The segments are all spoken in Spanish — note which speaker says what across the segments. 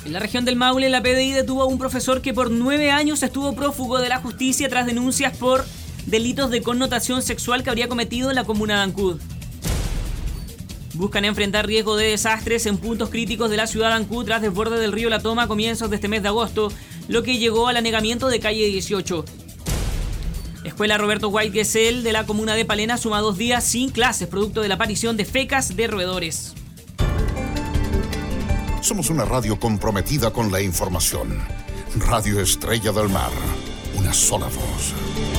Speaker 1: En la región del Maule, la PDI detuvo a un profesor que por 9 años estuvo prófugo de la justicia tras denuncias por delitos de connotación sexual que habría cometido en la comuna de Ancud. Buscan enfrentar riesgo de desastres en puntos críticos de la ciudad de Ancud tras desborde del río La Toma a comienzos de este mes de agosto, lo que llegó al anegamiento de calle 18. Escuela Roberto White Gesell de la comuna de Palena suma 2 días sin clases, producto de la aparición de fecas de roedores.
Speaker 2: Somos una radio comprometida con la información. Radio Estrella del Mar. Una sola voz.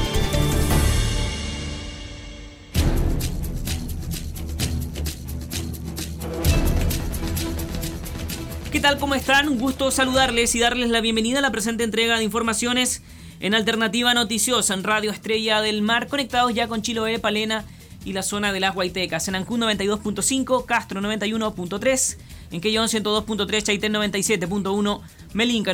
Speaker 1: ¿Qué tal? ¿Cómo están? Un gusto saludarles y darles la bienvenida a la presente entrega de informaciones en Alternativa Noticiosa en Radio Estrella del Mar, conectados ya con Chiloé, Palena y la zona de las Huaytecas. En Ancud 92.5, Castro 91.3, en Quellón 102.3, Chaitén 97.1, Melinca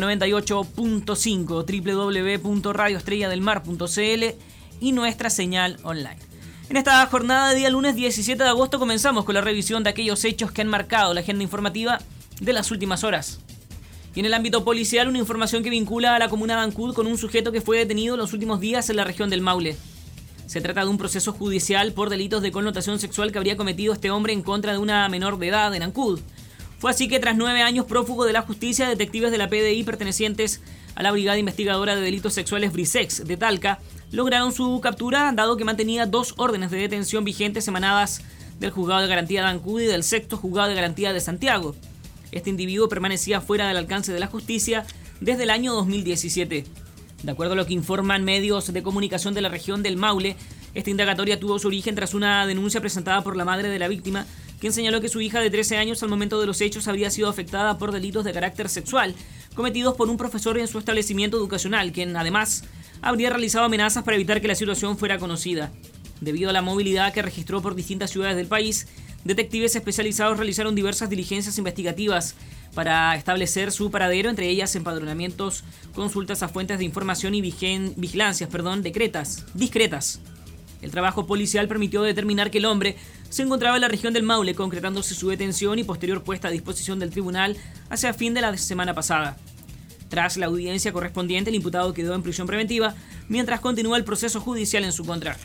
Speaker 1: 98.5, www.radioestrelladelmar.cl y nuestra señal online. En esta jornada de día lunes 17 de agosto comenzamos con la revisión de aquellos hechos que han marcado la agenda informativa de las últimas horas. Y en el ámbito policial, una información que vincula a la comuna de Ancud con un sujeto que fue detenido los últimos días en la región del Maule. Se trata de un proceso judicial por delitos de connotación sexual que habría cometido este hombre en contra de una menor de edad en Ancud. Fue así que tras 9 años prófugo de la justicia, detectives de la PDI pertenecientes a la Brigada Investigadora de Delitos Sexuales Brisex de Talca lograron su captura, dado que mantenía 2 órdenes de detención vigentes emanadas del Juzgado de Garantía de Ancud y del 6º Juzgado de Garantía de Santiago. Este individuo permanecía fuera del alcance de la justicia desde el año 2017. De acuerdo a lo que informan medios de comunicación de la región del Maule, esta indagatoria tuvo su origen tras una denuncia presentada por la madre de la víctima, quien señaló que su hija de 13 años al momento de los hechos habría sido afectada por delitos de carácter sexual cometidos por un profesor en su establecimiento educacional, quien además habría realizado amenazas para evitar que la situación fuera conocida. Debido a la movilidad que registró por distintas ciudades del país, detectives especializados realizaron diversas diligencias investigativas para establecer su paradero, entre ellas empadronamientos, consultas a fuentes de información y vigilancias discretas. El trabajo policial permitió determinar que el hombre se encontraba en la región del Maule, concretándose su detención y posterior puesta a disposición del tribunal hacia fin de la semana pasada. Tras la audiencia correspondiente, el imputado quedó en prisión preventiva, mientras continúa el proceso judicial en su contra.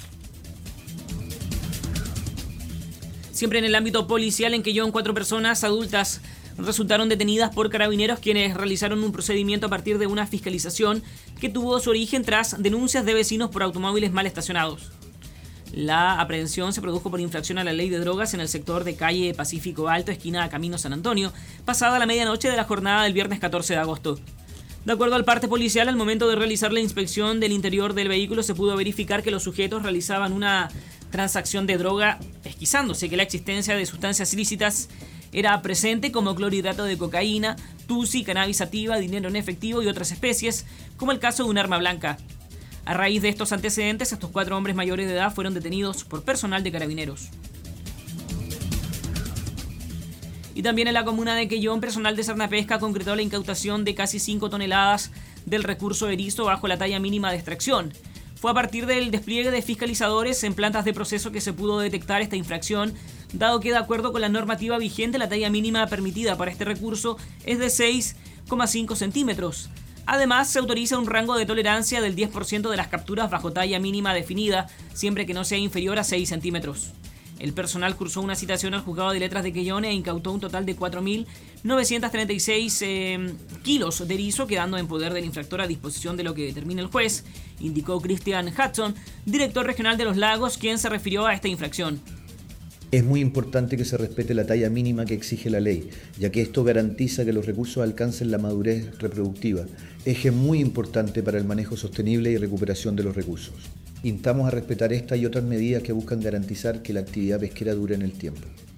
Speaker 1: Siempre en el ámbito policial, en Quellón, 4 personas adultas resultaron detenidas por carabineros, quienes realizaron un procedimiento a partir de una fiscalización que tuvo su origen tras denuncias de vecinos por automóviles mal estacionados. La aprehensión se produjo por infracción a la ley de drogas en el sector de calle Pacífico Alto, esquina Camino San Antonio, pasada la medianoche de la jornada del viernes 14 de agosto. De acuerdo al parte policial, al momento de realizar la inspección del interior del vehículo se pudo verificar que los sujetos realizaban una transacción de droga, pesquisándose que la existencia de sustancias ilícitas era presente, como clorhidrato de cocaína, tusi, cannabis sativa, dinero en efectivo y otras especies, como el caso de un arma blanca. A raíz de estos antecedentes, estos 4 hombres mayores de edad fueron detenidos por personal de carabineros. Y también en la comuna de Quellón, personal de Cernapesca concretó la incautación de casi 5 toneladas del recurso erizo bajo la talla mínima de extracción. Fue a partir del despliegue de fiscalizadores en plantas de proceso que se pudo detectar esta infracción, dado que de acuerdo con la normativa vigente la talla mínima permitida para este recurso es de 6,5 centímetros. Además, se autoriza un rango de tolerancia del 10% de las capturas bajo talla mínima definida, siempre que no sea inferior a 6 centímetros. El personal cursó una citación al Juzgado de Letras de Quellón e incautó un total de 4.936 kilos de erizo, quedando en poder del infractor a disposición de lo que determine el juez, indicó Christian Hudson, director regional de Los Lagos, quien se refirió a esta infracción.
Speaker 3: Es muy importante que se respete la talla mínima que exige la ley, ya que esto garantiza que los recursos alcancen la madurez reproductiva, eje muy importante para el manejo sostenible y recuperación de los recursos. Instamos a respetar esta y otras medidas que buscan garantizar que la actividad pesquera dure en el tiempo.